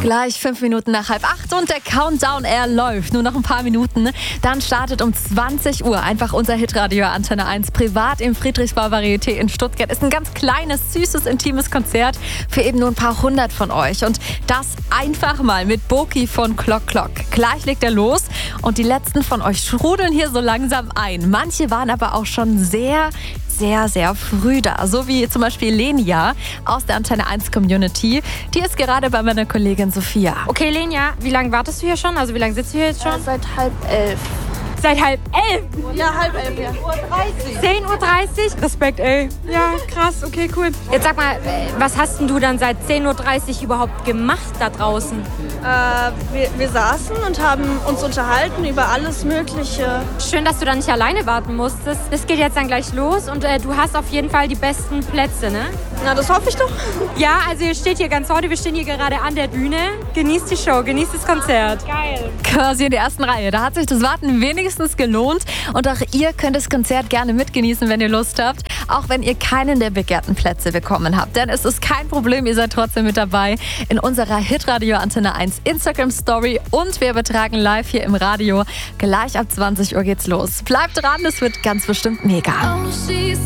Gleich 5 Minuten nach 7:30 und der Countdown, er läuft. Nur noch ein paar Minuten. Dann startet um 20 Uhr einfach unser Hitradio Antenne 1 privat im Friedrichsbau Varieté in Stuttgart. Ist ein ganz kleines, süßes, intimes Konzert für eben nur ein paar hundert von euch. Und das einfach mal mit Boki von Clock Clock. Gleich legt er los und die letzten von euch schrudeln hier so langsam ein. Manche waren aber auch schon sehr früh da. So wie zum Beispiel Lenia aus der Antenne 1 Community. Die ist gerade bei meiner Kollegin Sophia. Okay, Lenia, wie lange wartest du hier schon? Also wie lange sitzt du hier jetzt schon? Seit 10:30. Seit 10:30? Ja, 10:30. Ja. 10:30 Uhr? Respekt, ey. Ja, krass, okay, cool. Jetzt sag mal, was hast denn du dann seit 10:30 Uhr überhaupt gemacht da draußen? Wir saßen und haben uns unterhalten über alles Mögliche. Schön, dass du da nicht alleine warten musstest. Das geht jetzt dann gleich los und du hast auf jeden Fall die besten Plätze, ne? Na, das hoffe ich doch. Ja, also ihr steht hier ganz vorne, wir stehen hier gerade an der Bühne. Genießt die Show, genießt das Konzert. Geil. Quasi in der ersten Reihe. Da hat sich das Warten wenigstens gelohnt. Und auch ihr könnt das Konzert gerne mitgenießen, wenn ihr Lust habt. Auch wenn ihr keinen der begehrten Plätze bekommen habt. Denn es ist kein Problem, ihr seid trotzdem mit dabei in unserer Hitradio Antenne 1 Instagram Story. Und wir übertragen live hier im Radio. Gleich ab 20 Uhr geht's los. Bleibt dran, es wird ganz bestimmt mega.